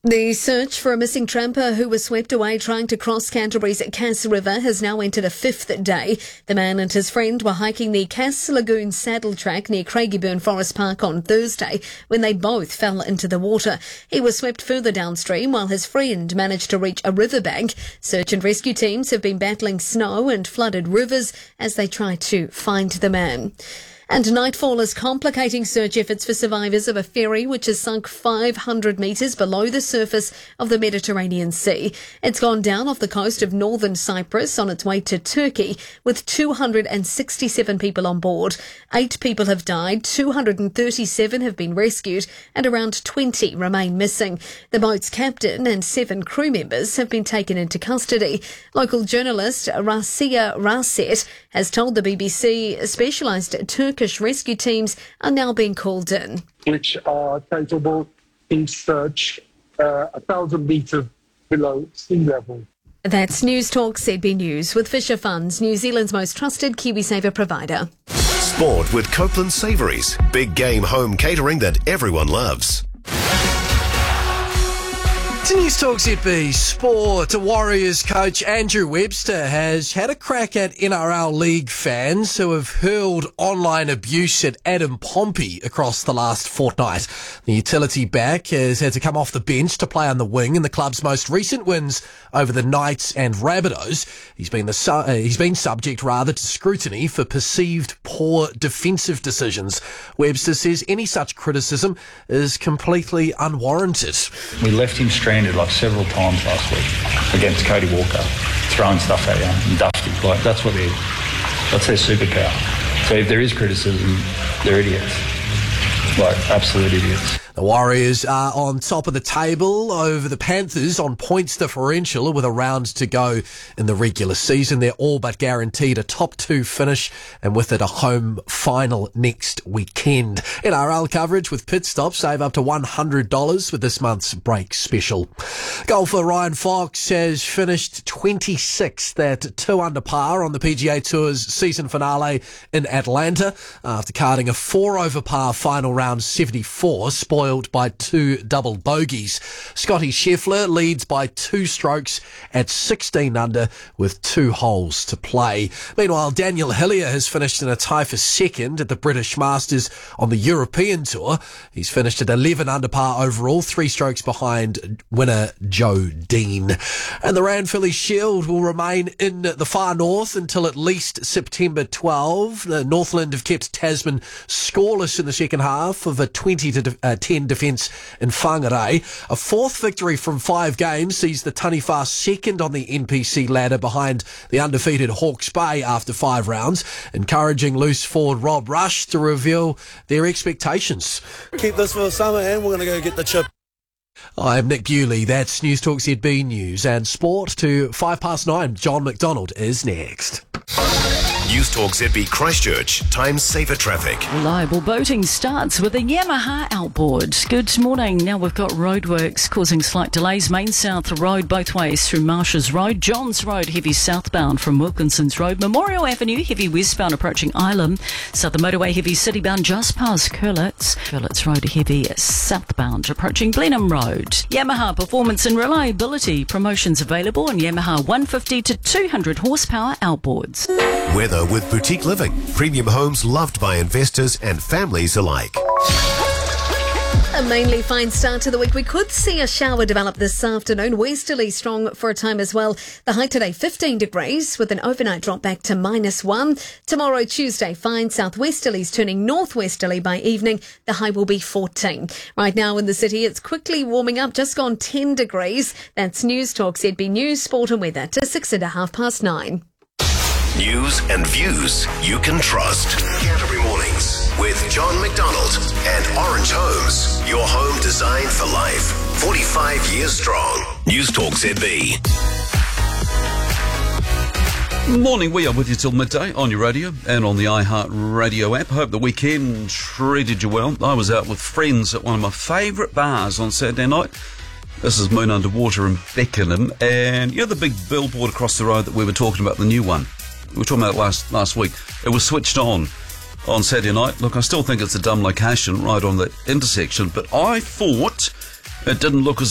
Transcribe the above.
The search for a missing tramper who was swept away trying to cross Canterbury's Cass River has now entered a fifth day. The man and his friend were hiking the Cass Lagoon saddle track near Craigieburn Forest Park on Thursday when they both fell into the water. He was swept further downstream while his friend managed to reach a riverbank. Search and rescue teams have been battling snow and flooded rivers as they try to find the man. And nightfall is complicating search efforts for survivors of a ferry which has sunk 500 metres below the surface of the Mediterranean Sea. It's gone down off the coast of northern Cyprus on its way to Turkey with 267 people on board. 8 people have died, 237 have been rescued and around 20 remain missing. The boat's captain and 7 crew members have been taken into custody. Local journalist Rasia Raset has told the BBC specialised Turkish rescue teams are now being called in. Which are capable in search 1,000 metres below sea level. That's News Talk ZB News with Fisher Funds, New Zealand's most trusted KiwiSaver provider. Sport with Copeland Savouries. Big game home catering that everyone loves. To News Talk ZB Sport, Warriors coach Andrew Webster has had a crack at NRL League fans who have hurled online abuse at Adam Pompey across the last fortnight. The utility back has had to come off the bench to play on the wing in the club's most recent wins over the Knights and Rabbitohs. He's been subject to scrutiny for perceived poor defensive decisions. Webster says any such criticism is completely unwarranted. We left him stranded several times last week against Cody Walker, throwing stuff at him and Dusty. That's their superpower. So if there is criticism, they're idiots. Absolute idiots. The Warriors are on top of the table over the Panthers on points differential with a round to go in the regular season. They're all but guaranteed a top 2 finish and with it a home final next weekend. NRL coverage with Pit Stop. Save up to $100 with this month's break special. Golfer Ryan Fox has finished 26th at 2 under par on the PGA Tour's season finale in Atlanta after carding a 4 over par final round 74, spoiled by 2 double bogeys. Scotty Scheffler leads by 2 strokes at 16 under with 2 holes to play. Meanwhile, Daniel Hillier has finished in a tie for second at the British Masters on the European Tour. He's finished at 11 under par overall, 3 strokes behind winner Joe Dean. And the Ranfurly Shield will remain in the far north until at least September 12. The Northland have kept Tasman scoreless in the second half of a 20-10 defence in Whangarei. A 4th victory from 5 games sees the Taniwha second on the NPC ladder behind the undefeated Hawke's Bay after 5 rounds, encouraging loose forward Rob Rush to reveal their expectations. Keep this for the summer and we're going to go get the chip. I'm Nick Bewley. That's News Talk ZB News and Sport to 9:05. John McDonald is next. News Talk ZB Christchurch. Time saver traffic. Reliable boating starts with a Yamaha outboard. Good morning. Now we've got roadworks causing slight delays. Main South Road both ways through Marshes Road. Johns Road heavy southbound from Wilkinson's Road. Memorial Avenue heavy westbound approaching Ilam. Southern Motorway heavy citybound just past Curlitz. Curlitz Road heavy southbound approaching Blenheim Road. Yamaha performance and reliability promotions available on Yamaha 150 to 200 horsepower outboards. Weather with Boutique Living. Premium homes loved by investors and families alike. A mainly fine start to the week. We could see a shower develop this afternoon. Westerly strong for a time as well. The high today 15 degrees with an overnight drop back to -1. Tomorrow Tuesday fine southwesterlies turning northwesterly by evening. The high will be 14. Right now in the city it's quickly warming up, just gone 10 degrees. That's News Talk ZB News, Sport and Weather to 9:06. News and views you can trust. Canterbury Mornings with John McDonald and Orange Homes. Your home designed for life. 45 years strong. News Talk ZB. Morning, we are with you till midday on your radio and on the iHeart Radio app. Hope the weekend treated you well. I was out with friends at one of my favourite bars on Saturday night. This is Moon Underwater in Beckenham, and you know the big billboard across the road that we were talking about, the new one? We were talking about it last week. It was switched on Saturday night. Look, I still think it's a dumb location right on that intersection, but I thought it didn't look as